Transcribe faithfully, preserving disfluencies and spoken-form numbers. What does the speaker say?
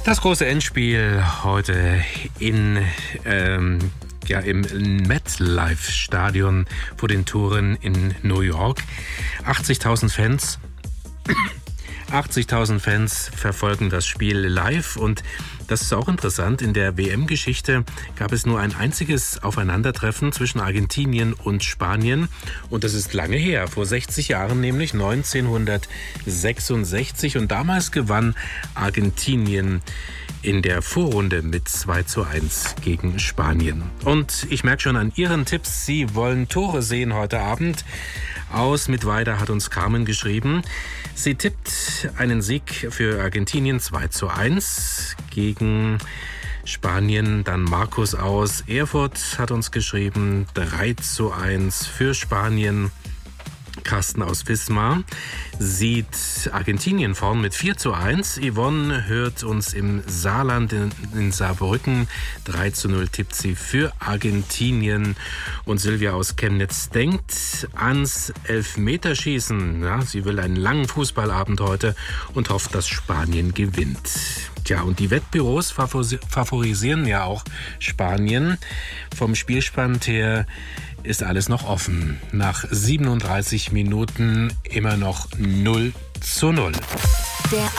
Das große Endspiel heute in, ähm, ja, im MetLife-Stadion vor den Toren in New York. achtzigtausend Fans. achtzigtausend Fans verfolgen das Spiel live und das ist auch interessant. In der W M-Geschichte gab es nur ein einziges Aufeinandertreffen zwischen Argentinien und Spanien und das ist lange her, vor sechzig Jahren, nämlich neunzehnhundertsechsundsechzig, und damals gewann Argentinien in der Vorrunde mit zwei zu eins gegen Spanien. Und ich merke schon an Ihren Tipps, Sie wollen Tore sehen heute Abend. Aus Mittweida hat uns Carmen geschrieben. Sie tippt einen Sieg für Argentinien zwei zu eins gegen Spanien. Dann Markus aus Erfurt hat uns geschrieben drei zu eins für Spanien. Carsten aus Wismar sieht Argentinien vorn mit vier zu eins. Yvonne hört uns im Saarland, in, in Saarbrücken. drei zu null tippt sie für Argentinien. Und Silvia aus Chemnitz denkt ans Elfmeterschießen. Ja, sie will einen langen Fußballabend heute und hofft, dass Spanien gewinnt. Tja, und die Wettbüros favorisieren ja auch Spanien. Vom Spielstand her ist alles noch offen. Nach siebenunddreißig Minuten immer noch null zu null. Der